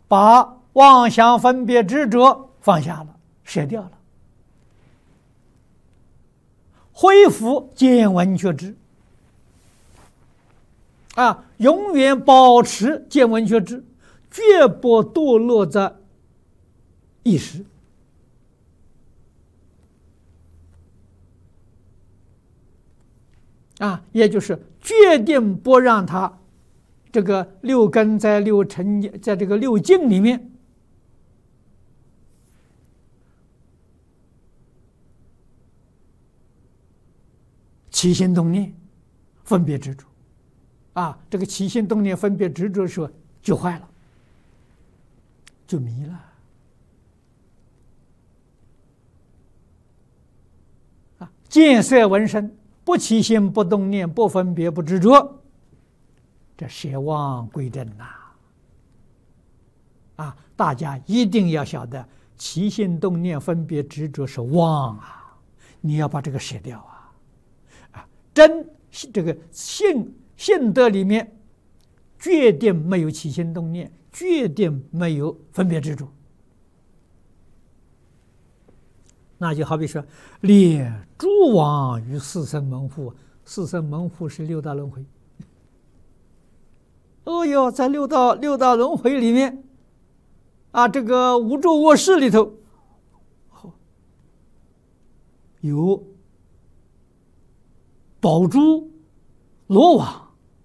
把妄想分别执着放下了，舍掉了，恢复见闻觉知。永远保持见闻觉知，绝不堕落在意识。也就是决定不让他这个六根在六尘，在这个六境里面起心动念、分别执着。这个起心动念、分别执着的时候就坏了，就迷了。见色闻声，不起心、不动念、不分别、不执着，这舍妄归真呐！大家一定要晓得，起心动念、分别执着是妄啊！你要把这个舍掉真这个性德里面，决定没有起心动念，决定没有分别执着。那就好比说，列诸往于四生门户，四生门户是六道轮回。在六道轮回里面，这个无著卧室里头有宝珠、罗网。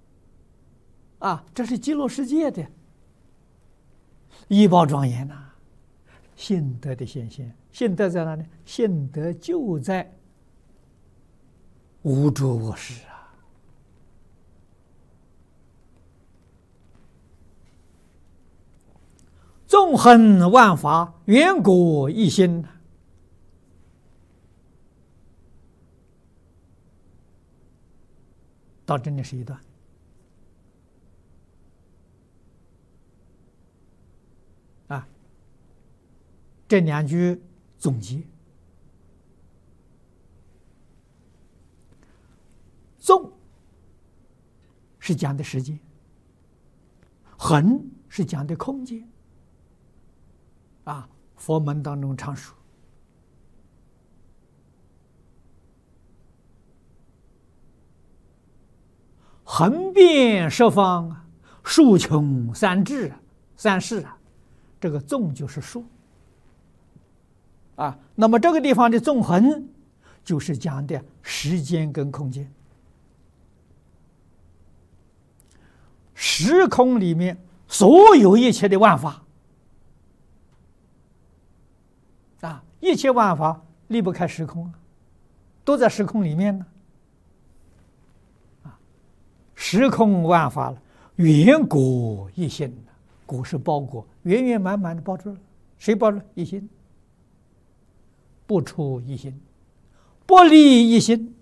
这是极乐世界的仪宝庄严呐！性德的显现，性德在哪里？性德就在无著卧室纵横万法，圆果一心。到这里是一段。这两句总结：纵是讲的时间，横是讲的空间。佛门当中常说，横遍十方，竖穷三世这个纵就是竖。那么这个地方的纵横，就是讲的时间跟空间。时空里面所有一切的万法，一切万法离不开时空都在时空里面呢。时空万法了，圆果一心，果是包裹，圆圆满满的包住了。谁包住？一心。不出一心，不离一心。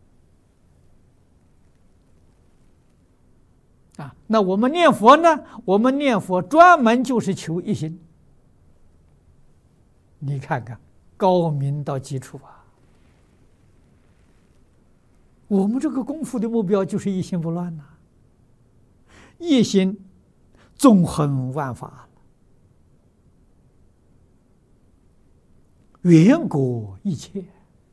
那我们念佛呢？我们念佛专门就是求一心。你看看，高明到极处我们这个功夫的目标就是一心不乱一心纵横万法。圆果一切。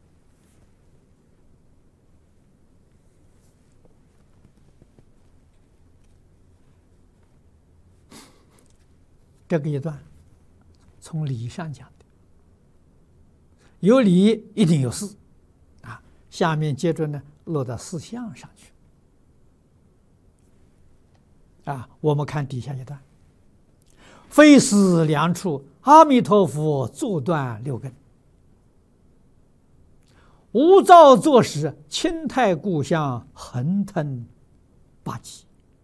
这个一段从理上讲的，有理一定有事下面接着呢落到事相上去我们看底下一段：非思量处，阿弥陀佛阻断六根，无造作时，清泰故乡，横腾八极。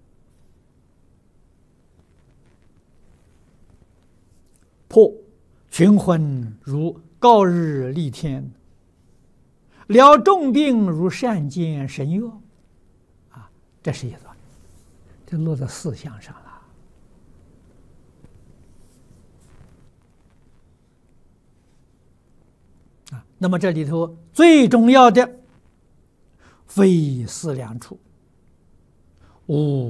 破群魂如高日丽天，疗重病如善见神药这是一段，这落在四相上了。那么这里头最重要的，非思量处，无